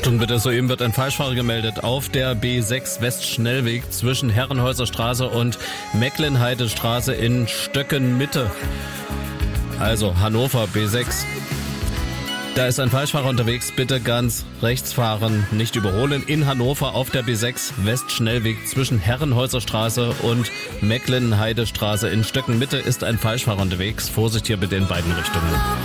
Achtung bitte, soeben wird ein Falschfahrer gemeldet auf der B6 Westschnellweg zwischen Herrenhäuser Straße und Mecklenheidestraße in Stöcken-Mitte. Also Hannover B6. Da ist ein Falschfahrer unterwegs, bitte ganz rechts fahren, nicht überholen. In Hannover auf der B6 Westschnellweg zwischen Herrenhäuser Straße und Mecklenheidestraße in Stöcken-Mitte ist ein Falschfahrer unterwegs. Vorsicht hier bitte in beiden Richtungen.